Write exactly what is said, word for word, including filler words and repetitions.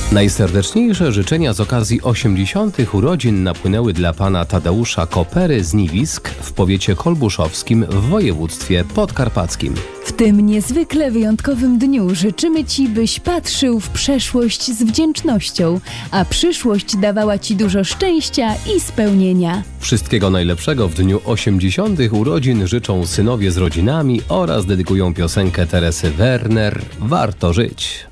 Najserdeczniejsze życzenia z okazji osiemdziesiątych urodzin napłynęły dla pana Tadeusza Kopery z Niwisk w powiecie kolbuszowskim w województwie podkarpackim. W tym niezwykle wyjątkowym dniu życzymy Ci, byś patrzył w przeszłość z wdzięcznością, a przyszłość dawała Ci dużo szczęścia i spełnienia. Wszystkiego najlepszego w dniu osiemdziesiątych urodzin życzą synowie z rodzinami oraz dedykują piosenkę Teresy Werner „Warto żyć”.